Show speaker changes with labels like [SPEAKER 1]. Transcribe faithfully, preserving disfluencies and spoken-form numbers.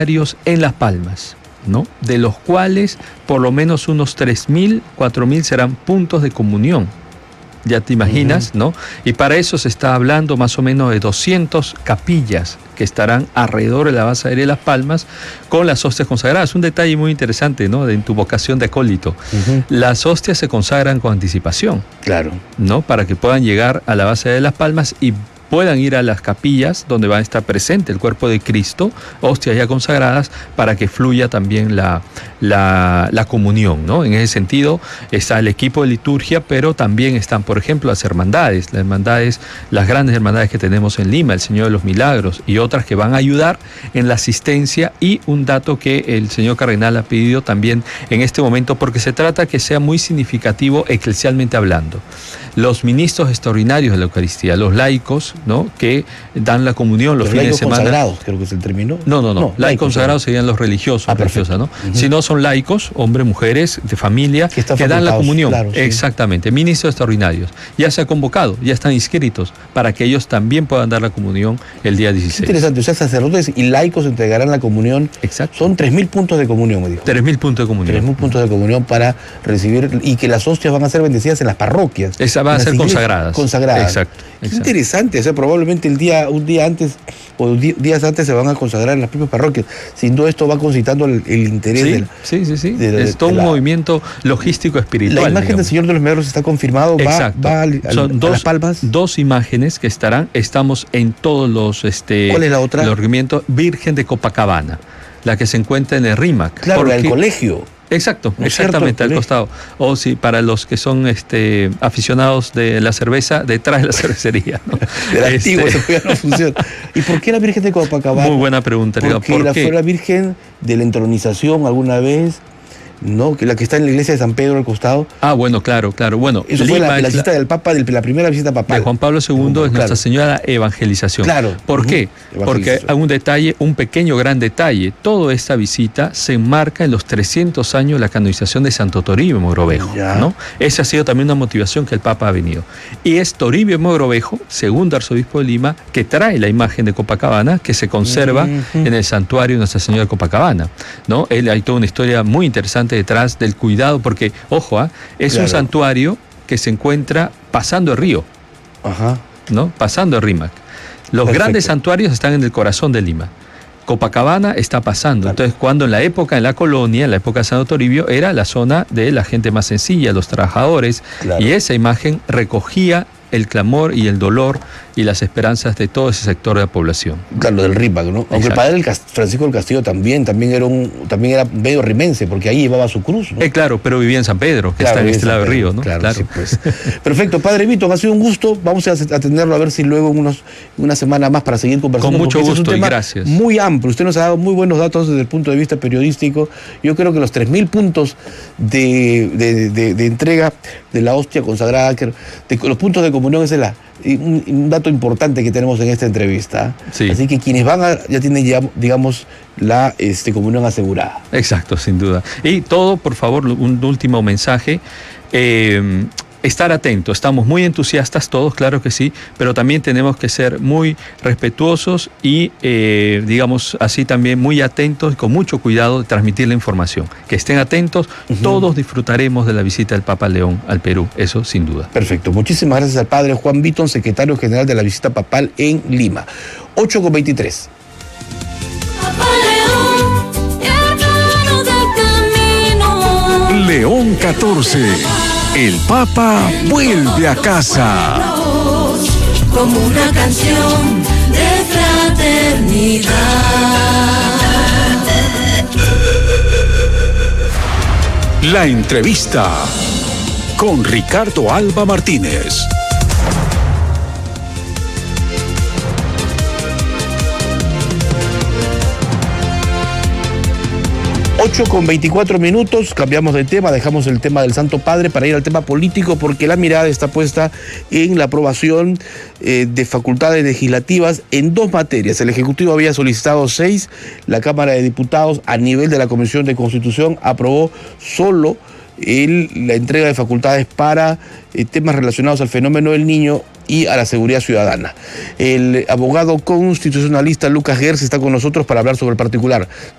[SPEAKER 1] en Las Palmas, ¿no? De los cuales por lo menos unos tres mil, cuatro mil serán puntos de comunión. Ya te imaginas, uh-huh. ¿no? Y para eso se está hablando más o menos de doscientas capillas que estarán alrededor de la base aérea de Las Palmas con las hostias consagradas. Un detalle muy interesante, ¿no? De, en tu vocación de acólito. Uh-huh. Las hostias se consagran con anticipación.
[SPEAKER 2] Claro.
[SPEAKER 1] ¿No? Para que puedan llegar a la base aérea de Las Palmas y puedan ir a las capillas donde va a estar presente el cuerpo de Cristo, hostias ya consagradas, para que fluya también la, la, la comunión, ¿no? En ese sentido está el equipo de liturgia, pero también están, por ejemplo, las hermandades, las hermandades, las grandes hermandades que tenemos en Lima, el Señor de los Milagros y otras que van a ayudar en la asistencia. Y un dato que el señor cardenal ha pedido también en este momento, porque se trata que sea muy significativo eclesialmente hablando. Los ministros extraordinarios de la Eucaristía, los laicos, ¿no? Que dan la comunión los, los fines de semana.
[SPEAKER 2] Consagrados, creo que es el término.
[SPEAKER 1] No, no, no. no laicos consagrados serían los religiosos, ah, religiosas, ¿no? Uh-huh. Si no son laicos, hombres, mujeres, de familia, que, que dan la comunión. Claro, sí. Exactamente. Ministros extraordinarios. Ya se ha convocado, ya están inscritos para que ellos también puedan dar la comunión el día dieciséis.
[SPEAKER 2] Qué interesante. O sea, sacerdotes y laicos entregarán la comunión.
[SPEAKER 1] Exacto.
[SPEAKER 2] Son tres mil puntos de comunión, me dijo.
[SPEAKER 1] tres mil puntos de comunión.
[SPEAKER 2] tres mil puntos de comunión para recibir, y que las hostias van a ser bendecidas en las parroquias.
[SPEAKER 1] Esa va a ser consagradas.
[SPEAKER 2] Consagradas.
[SPEAKER 1] Exacto.
[SPEAKER 2] Qué interesante. O sea, probablemente el día, un día antes o días antes se van a consagrar en las propias parroquias. Sin duda esto va concitando el, el interés
[SPEAKER 1] sí,
[SPEAKER 2] de la,
[SPEAKER 1] sí, sí, sí.
[SPEAKER 2] De, de,
[SPEAKER 1] es todo un la, movimiento logístico espiritual.
[SPEAKER 2] La imagen digamos. del Señor de los Milagros está confirmado.
[SPEAKER 1] Exacto.
[SPEAKER 2] Va, va al, al,
[SPEAKER 1] Son dos,
[SPEAKER 2] a Las Palmas.
[SPEAKER 1] Dos imágenes que estarán, estamos en todos los este,
[SPEAKER 2] ¿Cuál es la otra?
[SPEAKER 1] Los regimientos Virgen de Copacabana, la que se encuentra en el RIMAC.
[SPEAKER 2] Claro, la del colegio.
[SPEAKER 1] Exacto,
[SPEAKER 2] ¿No
[SPEAKER 1] exactamente, al costado. O sí, para los que son este, aficionados de la cerveza, detrás de la cervecería, ¿no?
[SPEAKER 2] Del antiguo, este... eso no funciona. ¿Y por qué la Virgen de Copacabana?
[SPEAKER 1] Muy buena pregunta.
[SPEAKER 2] Porque ¿por la, fue la Virgen de la entronización alguna vez, ¿no? Que la que está en la iglesia de San Pedro al costado.
[SPEAKER 1] Ah, bueno, claro, claro. Bueno,
[SPEAKER 2] eso Lima fue la, la visita la, del Papa, de la primera visita papal.
[SPEAKER 1] De Juan Pablo segundo es claro. Nuestra Señora Evangelización.
[SPEAKER 2] Claro.
[SPEAKER 1] ¿Por uh-huh. qué? Porque hay un detalle, un pequeño gran detalle. Toda esta visita se enmarca en los trescientos años de la canonización de Santo Toribio Mogrovejo, ¿no? Esa ha sido también una motivación que el Papa ha venido. Y es Toribio Mogrovejo, segundo arzobispo de Lima, que trae la imagen de Copacabana, que se conserva uh-huh. en el santuario de Nuestra Señora de Copacabana, ¿no? Él, hay toda una historia muy interesante detrás del cuidado, porque, ojo, ¿eh? es claro. un santuario que se encuentra pasando el río,
[SPEAKER 2] Ajá.
[SPEAKER 1] ¿no? Pasando el RIMAC. Los Perfecto. grandes santuarios están en el corazón de Lima. Copacabana está pasando. Claro. Entonces, cuando en la época, en la colonia, en la época de Santo Toribio, era la zona de la gente más sencilla, los trabajadores, claro. y esa imagen recogía el clamor y el dolor y las esperanzas de todo ese sector de la población.
[SPEAKER 2] Claro, del RIMAC, ¿no? Aunque Exacto. el padre del Cast- Francisco del Castillo también, también era un, también era medio rimense, porque ahí llevaba su cruz, ¿no?
[SPEAKER 1] Eh, claro, pero vivía en San Pedro, que claro, está en este lado del río, ¿no?
[SPEAKER 2] Claro, claro. Sí, pues. Perfecto, padre Vito, ha sido un gusto. Vamos a atenderlo a ver si luego en unos, una semana más para seguir conversando.
[SPEAKER 1] Con mucho gusto
[SPEAKER 2] es un tema
[SPEAKER 1] y gracias.
[SPEAKER 2] Muy amplio. Usted nos ha dado muy buenos datos desde el punto de vista periodístico. Yo creo que los tres mil puntos de, de, de, de entrega de la hostia consagrada, que, de, los puntos de comunión, ese es la, un, un dato importante que tenemos en esta entrevista.
[SPEAKER 1] Sí.
[SPEAKER 2] Así que quienes van a, ya tienen ya, digamos, la este, comunión asegurada.
[SPEAKER 1] Exacto, sin duda. Y todo, por favor, un último mensaje. Eh, Estar atento, estamos muy entusiastas todos, claro que sí, pero también tenemos que ser muy respetuosos y, eh, digamos así, también muy atentos y con mucho cuidado de transmitir la información. Que estén atentos, uh-huh. todos disfrutaremos de la visita del Papa León al Perú, eso sin duda.
[SPEAKER 2] Perfecto, muchísimas gracias al padre Juan Vitton, secretario general de la visita papal en Lima. ocho con veintitrés.
[SPEAKER 3] León catorce. El Papa vuelve a casa.
[SPEAKER 4] Como una canción de fraternidad.
[SPEAKER 3] La entrevista con Ricardo Alba Martínez.
[SPEAKER 2] ocho con veinticuatro minutos, cambiamos de tema, dejamos el tema del Santo Padre para ir al tema político, porque la mirada está puesta en la aprobación eh, de facultades legislativas en dos materias. El Ejecutivo había solicitado seis, la Cámara de Diputados a nivel de la Comisión de Constitución aprobó solo el, la entrega de facultades para eh, temas relacionados al fenómeno del Niño y a la seguridad ciudadana. El abogado constitucionalista Lucas Gers está con nosotros para hablar sobre el particular.